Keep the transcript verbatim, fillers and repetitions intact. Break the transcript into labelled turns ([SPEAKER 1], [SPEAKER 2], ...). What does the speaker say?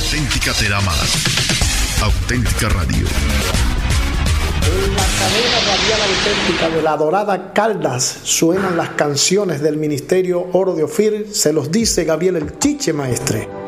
[SPEAKER 1] auténtica te da más. Auténtica Radio.
[SPEAKER 2] En la cadena radial auténtica de La Dorada Caldas suenan las canciones del Ministerio Oro de Ofir. Se los dice Gabriel el Chiche Maestre.